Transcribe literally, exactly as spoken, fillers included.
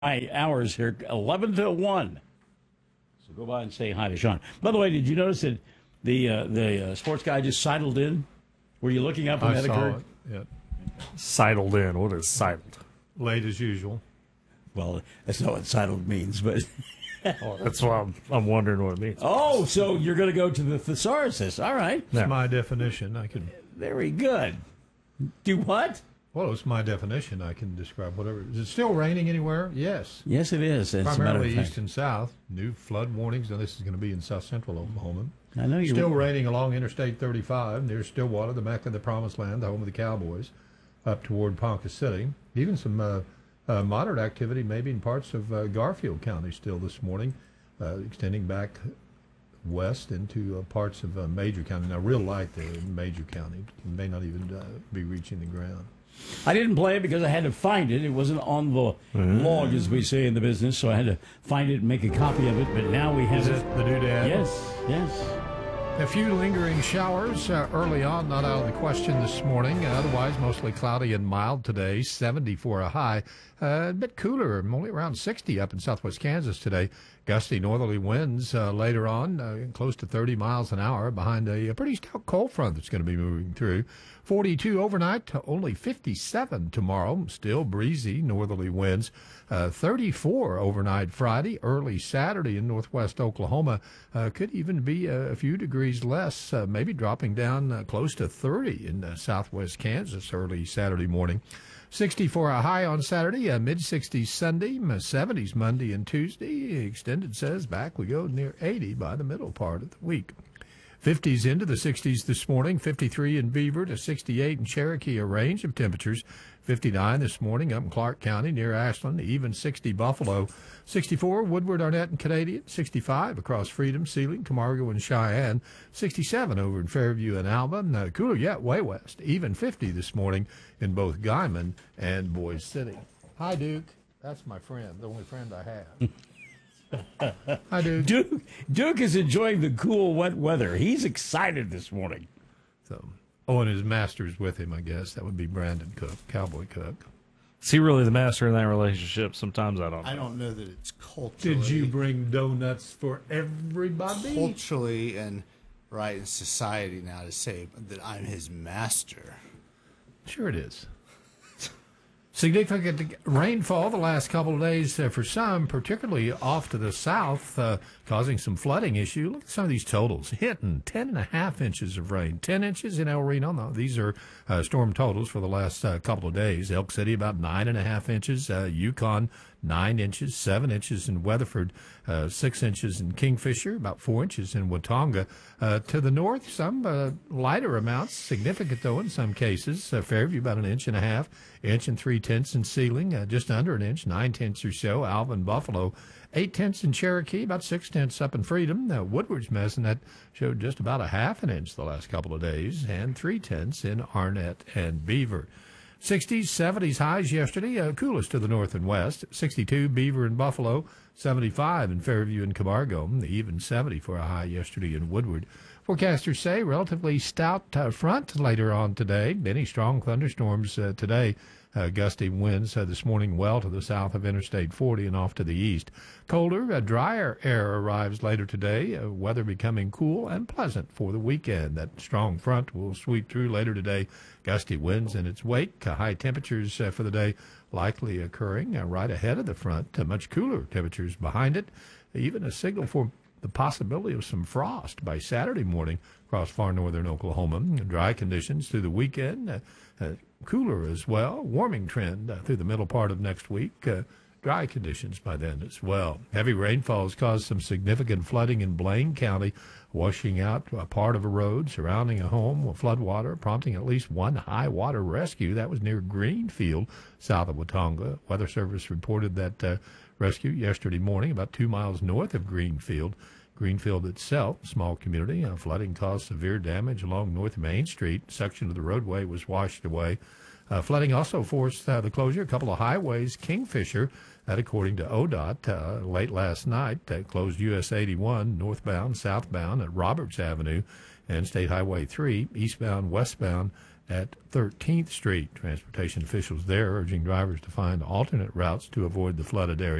My hours here, eleven to one. So go by and say hi to Sean. By the way, did you notice that the uh, the uh, sports guy just sidled in? Were you looking up when I that saw occurred? it. Yeah. Sidled in. What is sidled? Late as usual. Well, that's not what sidled means, but. Oh, that's why I'm, I'm wondering what it means. Oh, so you're going to go to the thesaurus. All right. It's my definition. I can. Very good. Do what? Well, it's my definition. I can describe whatever. Is it still raining anywhere? Yes. Yes, it is. As a matter Primarily of fact. east and south. New flood warnings. Now, this is going to be in south central Oklahoma. I know you're Still raining along Interstate thirty-five near Stillwater, the Mecca of the Promised Land, the home of the Cowboys, up toward Ponca City. Even some uh, uh, moderate activity maybe in parts of uh, Garfield County still this morning, uh, extending back west into uh, parts of uh, Major County. Now, real light there in Major County. It may not even uh, be reaching the ground. I didn't play it because I had to find it. It wasn't on the Mm-hmm. log, as we say in the business, so I had to find it and make a copy of it. But now we have Is it. it the doodad? Yes, yes. A few lingering showers uh, early on, not out of the question this morning. Uh, otherwise, mostly cloudy and mild today, seventy for a high. Uh, a bit cooler, only around sixty up in southwest Kansas today. Gusty northerly winds uh, later on, uh, close to thirty miles an hour behind a, a pretty stout cold front that's going to be moving through. forty-two overnight to only fifty-seven tomorrow. Still breezy northerly winds. Uh, thirty-four overnight Friday, early Saturday in northwest Oklahoma. Uh, could even be a, a few degrees less, uh, maybe dropping down uh, close to thirty in uh, southwest Kansas early Saturday morning. sixty for a high on Saturday, uh, mid-sixties Sunday, seventies Monday and Tuesday. Extended says back we go near eighty by the middle part of the week. fifties into the sixties this morning, fifty-three in Beaver to sixty-eight in Cherokee, a range of temperatures. fifty-nine this morning up in Clark County near Ashland, even sixty Buffalo. sixty-four Woodward, Arnett, and Canadian. sixty-five across Freedom, Sealing, Camargo, and Cheyenne. sixty-seven over in Fairview and Alba. Uh, cooler yet, way west. Even fifty this morning in both Guyman and Boise City. Hi, Duke. That's my friend, the only friend I have. Hi, Duke. Duke. Duke is enjoying the cool, wet weather. He's excited this morning. So, oh, and his master's with him, I guess. That would be Brandon Cook, Cowboy Cook. Is he really the master in that relationship? Sometimes I don't know. I don't know that it's culturally. Did you bring donuts for everybody? Culturally and right in society now to say that I'm his master. Sure it is. Significant rainfall the last couple of days uh, for some, particularly off to the south, uh, causing some flooding issue. Look at some of these totals. Hinton, ten and a half inches of rain. ten inches in El Reno. No, these are uh, storm totals for the last uh, couple of days. Elk City, about nine and a half inches. Uh, Yukon, nine inches. Seven inches in Weatherford. Uh, six inches in Kingfisher. About four inches in Watonga. Uh, to the north, some uh, lighter amounts, significant though in some cases. Uh, Fairview, about an inch and a half. Inch and three tenths in Sealing, uh, just under an inch, nine tenths or so. Alvin, Buffalo, eight tenths in Cherokee, about six tenths up in Freedom. Uh, Woodward's Messinette showed just about a half an inch the last couple of days, and three tenths in Arnett and Beaver. sixties, seventies highs yesterday, uh, coolest to the north and west. sixty-two Beaver and Buffalo, seventy-five in Fairview and Camargo, even seventy for a high yesterday in Woodward. Forecasters say relatively stout uh, front later on today. Many strong thunderstorms uh, today. Uh, gusty winds uh, this morning well to the south of Interstate forty and off to the east. Colder, uh, drier air arrives later today. Uh, weather becoming cool and pleasant for the weekend. That strong front will sweep through later today. Gusty winds in its wake. Uh, high temperatures uh, for the day likely occurring uh, right ahead of the front. Uh, much cooler temperatures behind it. Even a signal for the possibility of some frost by Saturday morning across far northern Oklahoma. Dry conditions through the weekend. Uh, uh, cooler as well. Warming trend uh, through the middle part of next week. Uh, dry conditions by then as well. Heavy rainfalls caused some significant flooding in Blaine County, washing out a part of a road surrounding a home with floodwater, prompting at least one high water rescue. That was near Greenfield, south of Watonga. Weather Service reported that uh, rescue yesterday morning about two miles north of Greenfield. Greenfield itself, small community, uh, flooding caused severe damage along North Main Street. A section of the roadway was washed away. Uh, flooding also forced uh, the closure of a couple of highways. Kingfisher, that according to O D O T, uh, late last night, uh, closed U S eighty-one northbound, southbound at Roberts Avenue, and State Highway three eastbound, westbound at thirteenth Street. Transportation officials there urging drivers to find alternate routes to avoid the flooded area.